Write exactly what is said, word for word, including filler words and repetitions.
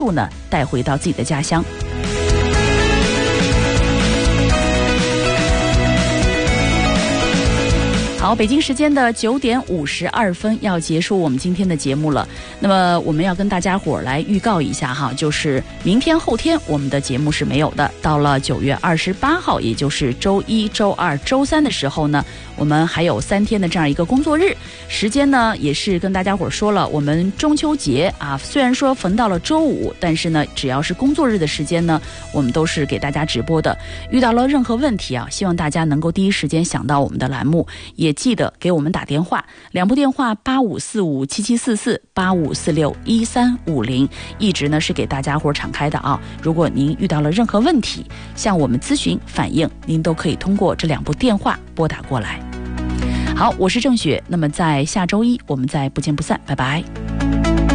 路呢带回到自己的家乡。好，北京时间的九点五十二分要结束我们今天的节目了。那么我们要跟大家伙儿来预告一下哈，就是明天后天我们的节目是没有的。到了九月二十八号，也就是周一周二周三的时候呢，我们还有三天的这样一个工作日。时间呢也是跟大家伙儿说了，我们中秋节啊，虽然说逢到了周五，但是呢只要是工作日的时间呢，我们都是给大家直播的。遇到了任何问题啊，希望大家能够第一时间想到我们的栏目，也记得给我们打电话，两部电话八五四五七七四四八五四六一三五零，一直呢是给大家伙敞开的啊。如果您遇到了任何问题，向我们咨询反映，您都可以通过这两部电话拨打过来。好，我是郑雪，那么在下周一我们再不见不散，拜拜。